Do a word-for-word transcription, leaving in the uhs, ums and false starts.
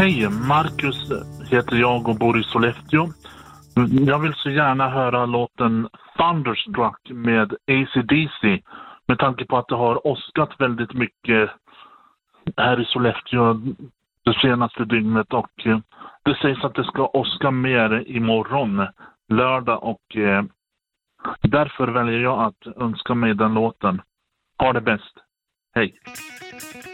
Hej, Marcus heter jag och bor i Sollefteå. Jag vill så gärna höra låten Thunderstruck med A C D C med tanke på att det har åskat väldigt mycket här i Sollefteå det senaste dygnet, och det sägs att det ska åska mer imorgon, lördag, och eh, därför väljer jag att önska mig den låten. Ha det bäst. Hej!